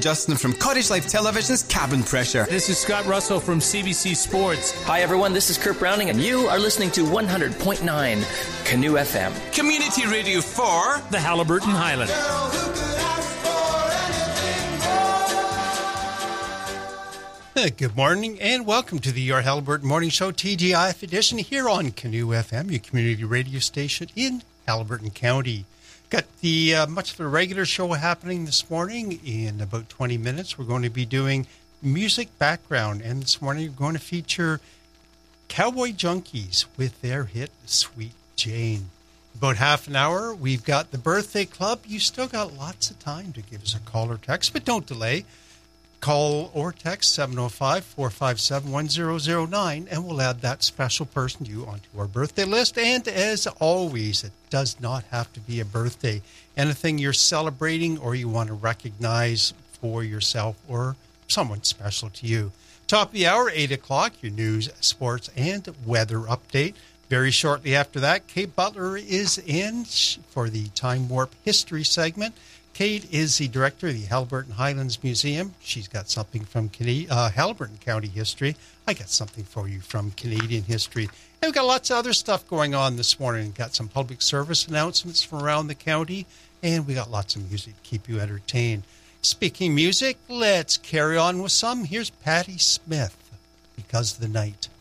Justin from Cottage Life Television's Cabin Pressure. This is Scott Russell from CBC Sports. Hi everyone, this is Kurt Browning and you are listening to 100.9 Canoe FM. Community radio for the Haliburton Highlands. Good morning and welcome to the Your Haliburton Morning Show TGIF edition here on Canoe FM, your community radio station in Haliburton County. Got the much of the regular show happening this morning. In about 20 minutes, we're going to be doing music background. And this morning, we're going to feature Cowboy Junkies with their hit, Sweet Jane. About half an hour, we've got the Birthday Club. You still got lots of time to give us a call or text, but don't delay. Call or text 705-457-1009, and we'll add that special person to you onto our birthday list. And as always, it does not have to be a birthday. Anything you're celebrating or you want to recognize for yourself or someone special to you. Top of the hour, 8 o'clock, your news, sports, and weather update. Very shortly after that, Kate Butler is in for the Time Warp History segment. Kate is the director of the Haliburton Highlands Museum. She's got something from Haliburton County history. I got something for you from Canadian history. And we've got lots of other stuff going on this morning. We've got some public service announcements from around the county, and we got lots of music to keep you entertained. Speaking music, let's carry on with some. Here's Patti Smith, Because of the Night.